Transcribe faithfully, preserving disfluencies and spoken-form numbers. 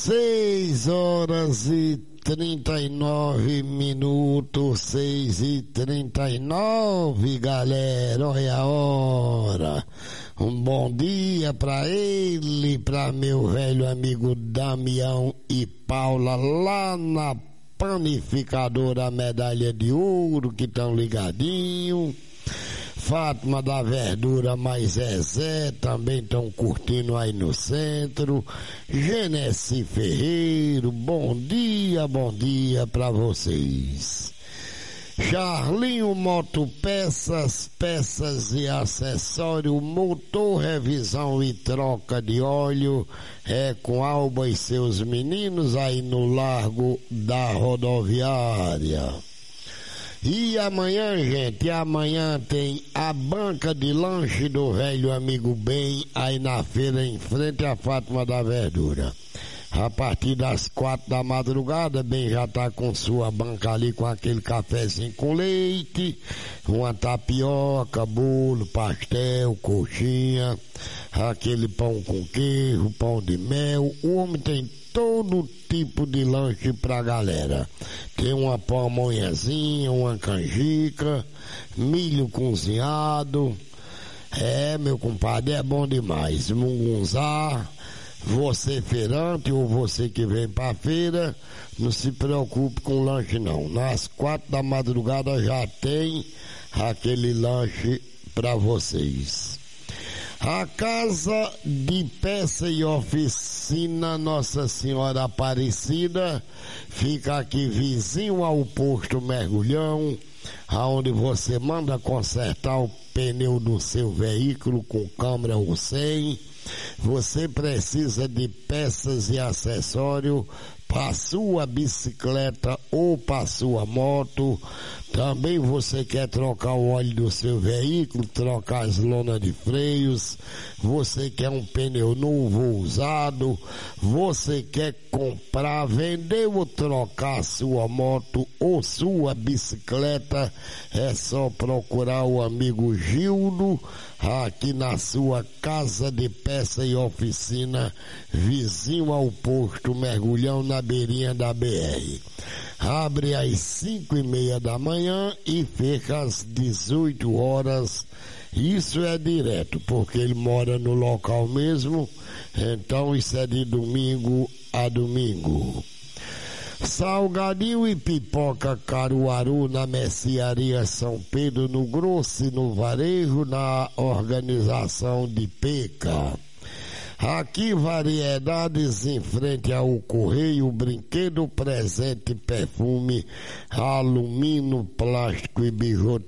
Seis horas e trinta e nove minutos, seis e trinta e nove, galera, olha a hora. Um bom dia pra ele, pra meu velho amigo Damião e Paula, lá na panificadora Medalha de Ouro, que estão ligadinho. Fátima da Verdura mais Zezé também estão curtindo aí no centro. Genesi Ferreiro, bom dia, bom dia pra vocês. Charlinho Motopeças, peças e acessório, motor, revisão e troca de óleo, é com Alba e seus meninos aí no Largo da Rodoviária. E amanhã, gente, amanhã tem a banca de lanche do velho amigo Bem, aí na feira em frente à Fátima da Verdura. A partir das quatro da madrugada, Bem já tá com sua banca ali com aquele cafezinho com leite, uma tapioca, bolo, pastel, coxinha, aquele pão com queijo, pão de mel. O homem tem todo tipo de lanche pra galera. Tem uma pamonhazinha, uma canjica, milho cozinhado. É, meu compadre, é bom demais. Mungunzá, você feirante ou você que vem pra feira, não se preocupe com lanche não. Nas quatro da madrugada já tem aquele lanche pra vocês. A Casa de Peça e Oficina Nossa Senhora Aparecida fica aqui vizinho ao posto Mergulhão, aonde você manda consertar o pneu do seu veículo com câmera ou sem. Você precisa de peças e acessórios para sua bicicleta ou para sua moto. Também você quer trocar o óleo do seu veículo, trocar as lonas de freios, você quer um pneu novo ou usado, você quer comprar, vender ou trocar sua moto ou sua bicicleta, é só procurar o amigo Gildo aqui na sua Casa de Peça e Oficina, vizinho ao posto Mergulhão, na beirinha da B R. Abre às cinco e meia da manhã e fecha às dezoito horas. Isso é direto, porque ele mora no local mesmo, então isso é de domingo a domingo. Salgadinho e pipoca Caruaru na Mercearia São Pedro, no Grosso e no Varejo, na organização de Peca. Aqui variedades em frente ao Correio, brinquedo, presente, perfume, alumínio, plástico e bijuteria.